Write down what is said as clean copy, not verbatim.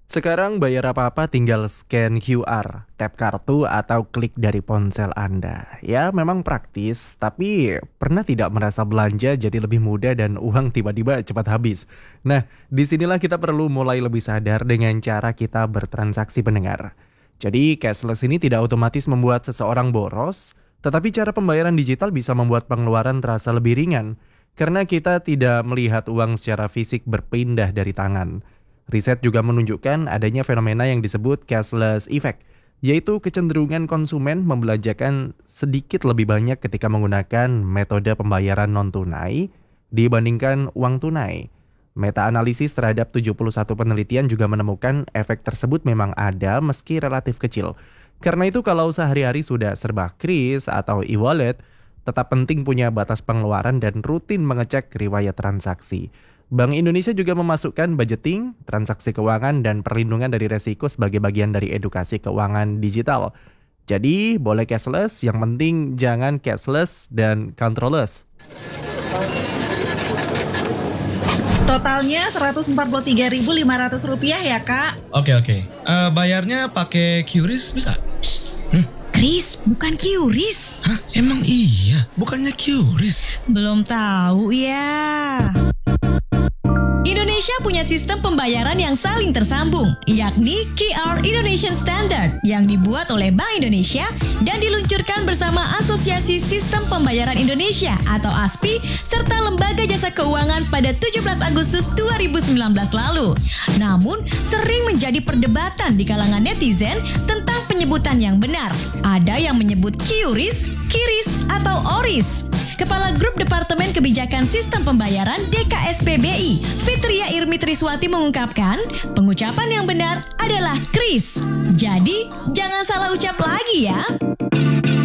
Sekarang bayar apa-apa tinggal scan QR, tap kartu atau klik dari ponsel Anda. Ya, memang praktis, tapi pernah tidak merasa belanja jadi lebih mudah dan uang tiba-tiba cepat habis? Nah, disinilah kita perlu mulai lebih sadar dengan cara kita bertransaksi pendengar. Jadi, cashless ini tidak otomatis membuat seseorang boros, tetapi cara pembayaran digital bisa membuat pengeluaran terasa lebih ringan, karena kita tidak melihat uang secara fisik berpindah dari tangan. Riset juga menunjukkan adanya fenomena yang disebut cashless effect, yaitu kecenderungan konsumen membelanjakan sedikit lebih banyak ketika menggunakan metode pembayaran non-tunai dibandingkan uang tunai. Meta-analisis terhadap 71 penelitian juga menemukan efek tersebut memang ada meski relatif kecil. Karena itu kalau sehari-hari sudah serba kris atau e-wallet, tetap penting punya batas pengeluaran dan rutin mengecek riwayat transaksi. Bank Indonesia juga memasukkan budgeting, transaksi keuangan, dan perlindungan dari resiko sebagai bagian dari edukasi keuangan digital. Jadi, boleh cashless, yang penting jangan cashless dan counterless. Totalnya Rp143.500 ya, Kak. Oke. Bayarnya pakai QRIS bisa? Kris, bukan QRIS. Hah? Emang iya? Bukannya QRIS? Belum tahu ya. Indonesia punya sistem pembayaran yang saling tersambung, yakni QR Indonesian Standard yang dibuat oleh Bank Indonesia dan diluncurkan bersama Asosiasi Sistem Pembayaran Indonesia atau ASPI serta Lembaga Jasa Keuangan pada 17 Agustus 2019 lalu. Namun, sering menjadi perdebatan di kalangan netizen tentang penyebutan yang benar. Ada yang menyebut QRIS, KIRIS, atau ORIS. Kepala Grup Departemen Kebijakan Sistem Pembayaran DKSPBI, Fitria Irmi Triswati mengungkapkan, pengucapan yang benar adalah KRIS. Jadi, jangan salah ucap lagi ya.